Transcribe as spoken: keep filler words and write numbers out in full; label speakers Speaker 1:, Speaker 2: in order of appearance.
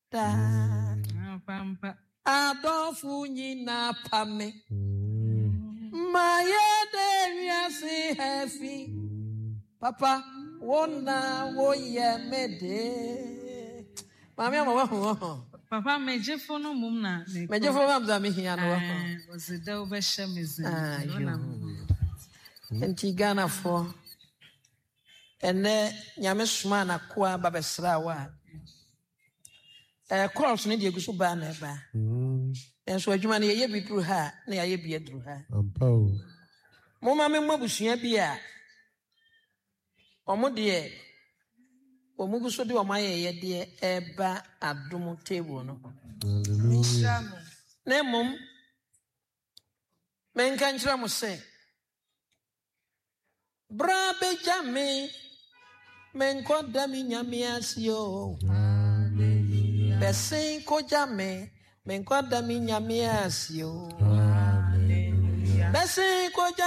Speaker 1: da Adolfu nyina pame Maye de wiase hefi Papa wona wo ye mede Mami ama wo
Speaker 2: Papa mejefo no mum na
Speaker 1: mejefo mam za me hia no
Speaker 2: eh ozida obehye mezi
Speaker 1: enti Ghana fo ene nyame soma na koa babesra wa eh cross ne de gusu ba na ba enso adwuma ne ye bi duru ha na ye bi aduru ha
Speaker 3: ampao
Speaker 1: mo ma me mabusua bi a omo de omuguso de omaye ye de eba adom table no
Speaker 3: hallelujah
Speaker 1: na mum men kan kira mo se bra beja me men ko da mi nyame asio hallelujah besen ko jame men ko da mi nyame asio hallelujah besen ko